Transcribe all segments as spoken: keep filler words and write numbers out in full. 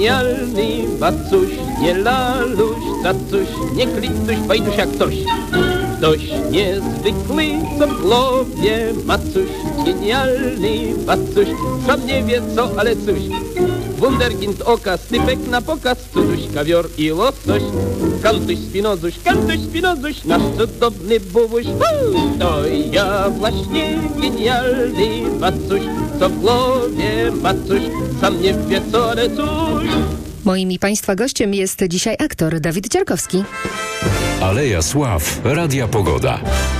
genialny, Wacuś, nie laluś, tacuś, nie klicuś, wejduś jak ktoś. Ktoś niezwykły, co w głowie, Macuś, genialny, Wacuś, sam nie wie co, ale coś. Wunderkind oka, stypek na pokaz, cuduś, kawior i łosoś. Kantuś, spinozuś, kantuś, spinozuś, nasz cudowny bubuś. Hu! To ja właśnie genialny Wacuś, co w głowie Macuś, sam nie wie co, ale coś. Moim i Państwa gościem jest dzisiaj aktor Dawid Dziarkowski. Aleja Sław, Radia Pogoda.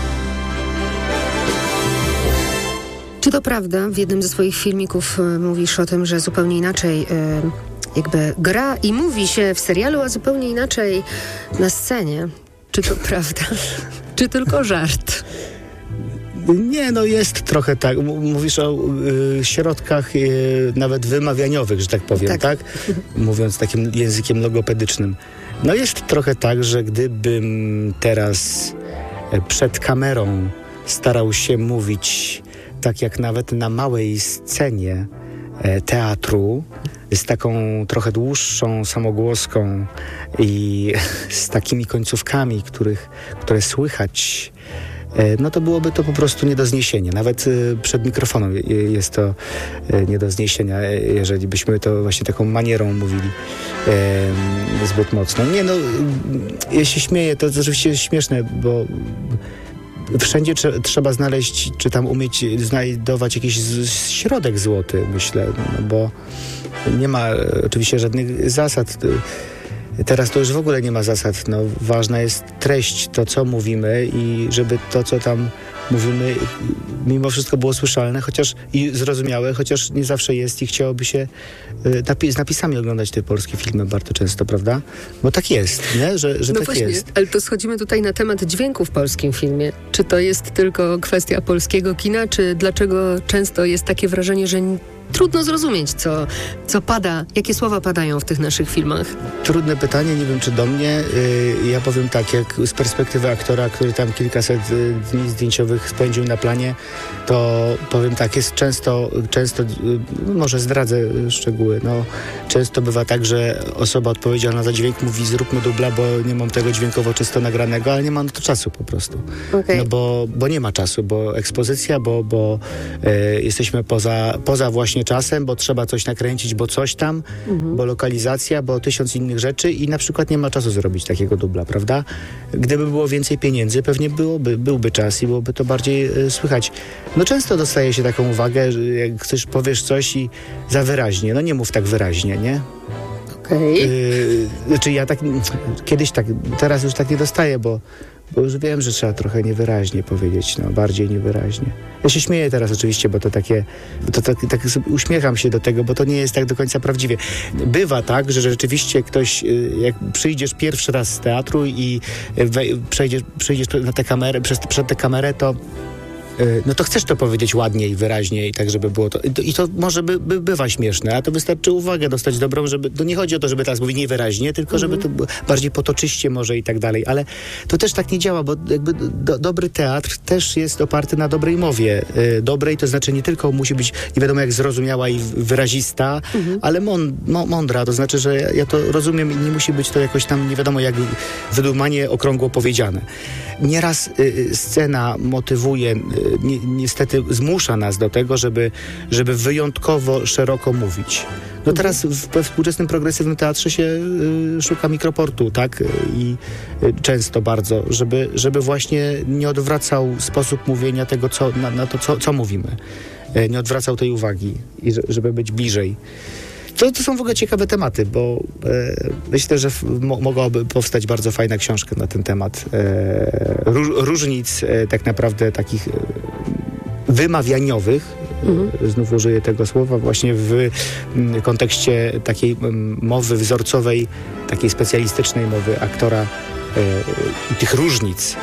Czy to prawda? W jednym ze swoich filmików y, mówisz o tym, że zupełnie inaczej y, jakby gra i mówi się w serialu, a zupełnie inaczej na scenie. Czy to prawda? Czy tylko żart? Nie, no jest trochę tak. M- mówisz o y, środkach y, nawet wymawianiowych, że tak powiem, tak? tak? Mówiąc takim językiem logopedycznym. No jest trochę tak, że gdybym teraz przed kamerą starał się mówić tak jak nawet na małej scenie e, teatru, z taką trochę dłuższą samogłoską i z takimi końcówkami, których, które słychać, no to byłoby to po prostu nie do zniesienia. Nawet przed mikrofonem jest to nie do zniesienia, jeżeli byśmy to właśnie taką manierą mówili e, zbyt mocno. Nie no, ja się śmieję, to oczywiście jest śmieszne, bo wszędzie trze- trzeba znaleźć, czy tam umieć znajdować jakiś z- środek złoty, myślę, no bo nie ma oczywiście żadnych zasad. Teraz to już w ogóle nie ma zasad. No, ważna jest treść, to co mówimy i żeby to, co tam mówimy, mimo wszystko było słyszalne, chociaż i zrozumiałe, chociaż nie zawsze jest i chciałoby się y, napi- z napisami oglądać te polskie filmy bardzo często, prawda? Bo tak jest, nie? Że, że no tak właśnie, jest. ale to schodzimy tutaj na temat dźwięku w polskim filmie. Czy to jest tylko kwestia polskiego kina, czy dlaczego często jest takie wrażenie, że trudno zrozumieć, co, co pada, jakie słowa padają w tych naszych filmach? Trudne pytanie, nie wiem czy do mnie. Yy, ja powiem tak, jak z perspektywy aktora, który tam kilkaset y, dni zdjęciowych spędził na planie, to powiem tak, jest często, często y, może zdradzę y, szczegóły, no często bywa tak, że osoba odpowiedzialna za dźwięk mówi zróbmy dubla, bo nie mam tego dźwiękowo czysto nagranego, ale nie mam na to czasu po prostu. Okay. No bo, bo nie ma czasu, bo ekspozycja, bo, bo y, jesteśmy poza, poza właśnie czasem, bo trzeba coś nakręcić, bo coś tam, mhm. bo lokalizacja, bo tysiąc innych rzeczy i na przykład nie ma czasu zrobić takiego dubla, prawda? Gdyby było więcej pieniędzy, pewnie byłoby, byłby czas i byłoby to bardziej y, słychać. No często dostaje się taką uwagę, że jak chcesz, powiesz coś i za wyraźnie, no nie mów tak wyraźnie, nie? Okej. Okay. Yy, znaczy ja tak, kiedyś tak, teraz już tak nie dostaję, bo Bo już wiem, że trzeba trochę niewyraźnie powiedzieć, no bardziej niewyraźnie. Ja się śmieję teraz oczywiście, bo to takie, to tak, tak uśmiecham się do tego, bo to nie jest tak do końca prawdziwie. Bywa tak, że rzeczywiście ktoś, jak przyjdziesz pierwszy raz z teatru i wej, przejdziesz, przyjdziesz na tę kamerę, przez, przed tę kamerę, to no to chcesz to powiedzieć ładnie i wyraźnie i tak, żeby było to... I to może by, by bywa śmieszne, a to wystarczy uwagę dostać dobrą, żeby... To nie chodzi o to, żeby teraz mówić niewyraźnie, tylko żeby to było bardziej potoczyście może i tak dalej, ale to też tak nie działa, bo jakby do, dobry teatr też jest oparty na dobrej mowie. Yy, dobrej to znaczy nie tylko musi być nie wiadomo jak zrozumiała i wyrazista, mhm. ale mąd, mądra, to znaczy, że ja, ja to rozumiem i nie musi być to jakoś tam nie wiadomo jak wydumanie okrągło powiedziane. Nieraz yy, scena motywuje yy, Ni- niestety zmusza nas do tego, żeby, żeby wyjątkowo szeroko mówić. No teraz w, we współczesnym progresywnym teatrze się y, szuka mikroportu, tak? I y, często bardzo, żeby, żeby właśnie nie odwracał sposób mówienia tego, co, na, na to, co, co mówimy. Y, nie odwracał tej uwagi i żeby być bliżej. To, to są w ogóle ciekawe tematy, bo e, myślę, że f, mo, mogłaby powstać bardzo fajna książka na ten temat. E, róż, różnic e, tak naprawdę takich e, wymawianiowych, mhm. e, znów użyję tego słowa, właśnie w m, kontekście takiej m, mowy wzorcowej, takiej specjalistycznej mowy aktora i e, tych różnic e,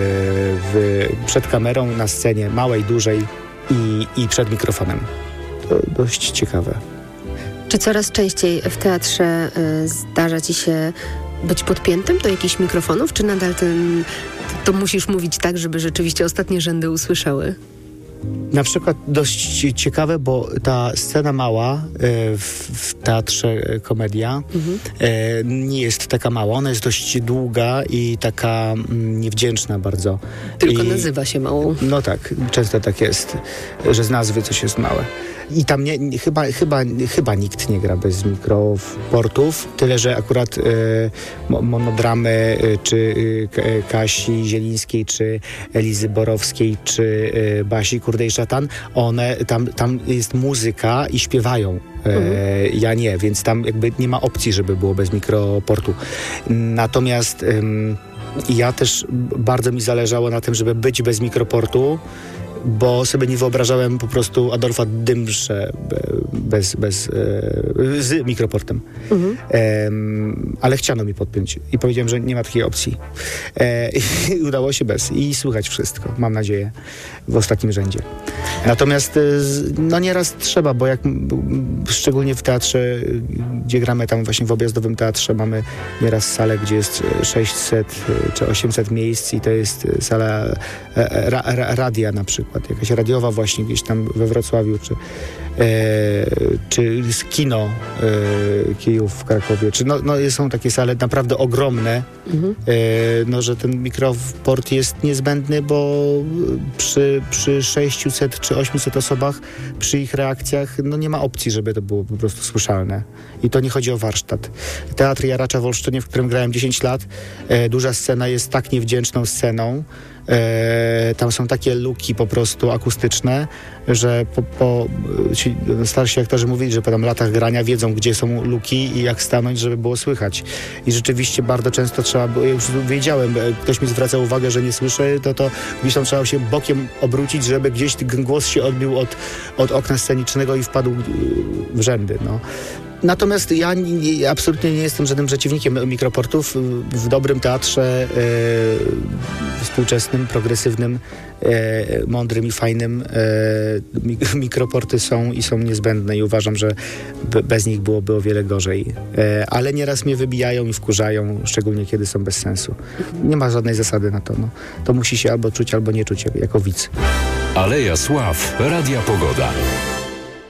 w, przed kamerą, na scenie, małej, dużej i, i przed mikrofonem. To dość ciekawe. Czy coraz częściej w teatrze y, zdarza ci się być podpiętym do jakichś mikrofonów, czy nadal ten, to musisz mówić tak, żeby rzeczywiście ostatnie rzędy usłyszały? Na przykład dość ciekawe, bo ta scena mała e, w, w teatrze Komedia mhm. e, nie jest taka mała, ona jest dość długa i taka mm, niewdzięczna bardzo. Tylko I, nazywa się małą. No tak, często tak jest, że z nazwy coś jest małe. I tam nie, nie, chyba, chyba, chyba nikt nie gra bez mikroportów, tyle że akurat e, mo, monodramy e, czy e, Kasi Zielińskiej, czy Elizy Borowskiej, czy e, Basi Kurdej-Szatan, one, tam, tam jest muzyka i śpiewają. E, mhm. Ja nie, więc tam jakby nie ma opcji, żeby było bez mikroportu. Natomiast em, ja też bardzo mi zależało na tym, żeby być bez mikroportu, bo sobie nie wyobrażałem po prostu Adolfa Dymbrze bez, bez, z mikroportem. Mhm. Um, ale chciano mi podpiąć i powiedziałem, że nie ma takiej opcji. E, I udało się bez. I słychać wszystko, mam nadzieję, w ostatnim rzędzie. Natomiast no nieraz trzeba, bo jak szczególnie w teatrze, gdzie gramy tam właśnie w Objazdowym Teatrze, mamy nieraz salę, gdzie jest sześćset czy osiemset miejsc i to jest sala ra, ra, radia na przykład. Jakaś radiowa właśnie gdzieś tam we Wrocławiu, czy, e, czy kino e, Kijów w Krakowie. Czy no, no są takie sale naprawdę ogromne, mhm. e, no, że ten mikroport jest niezbędny, bo przy, przy sześćset czy ośmiuset osobach, przy ich reakcjach, no nie ma opcji, żeby to było po prostu słyszalne. I to nie chodzi o warsztat. Teatr Jaracza w Olsztynie, w którym grałem dziesięć lat, e, duża scena jest tak niewdzięczną sceną, E, tam są takie luki po prostu akustyczne, że po, po, ci starsi aktorzy mówili, że po tam latach grania wiedzą, gdzie są luki i jak stanąć, żeby było słychać. I rzeczywiście bardzo często trzeba było, ja już wiedziałem, ktoś mi zwraca uwagę, że nie słyszę, to to gdzieś tam trzeba się bokiem obrócić, żeby gdzieś ten głos się odbił od, od okna scenicznego i wpadł w rzędy. No. Natomiast ja nie, absolutnie nie jestem żadnym przeciwnikiem mikroportów. W dobrym teatrze e, współczesnym, progresywnym, e, mądrym i fajnym e, mikroporty są i są niezbędne i uważam, że be, bez nich byłoby o wiele gorzej. E, ale nieraz mnie wybijają i wkurzają, szczególnie kiedy są bez sensu. Nie ma żadnej zasady na to. No. To musi się albo czuć, albo nie czuć jako widz. Aleja Sław, Radia Pogoda.